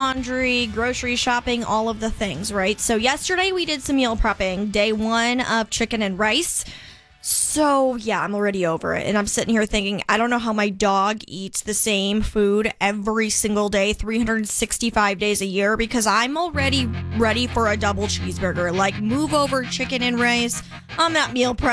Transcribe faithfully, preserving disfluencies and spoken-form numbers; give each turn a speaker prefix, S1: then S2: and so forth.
S1: laundry, grocery shopping, all of the things, right? So yesterday we did some meal prepping, day one of chicken and rice. So, yeah, I'm already over it. And I'm sitting here thinking, I don't know how my dog eats the same food every single day, three hundred sixty-five days a year, because I'm already ready for a double cheeseburger. Like, move over chicken and rice. I'm at meal prep.